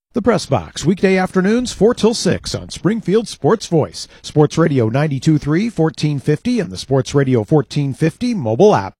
The Press Box, weekday afternoons 4 till 6 on Springfield Sports Voice, Sports Radio 92.3, 1450, and the Sports Radio 1450 mobile app.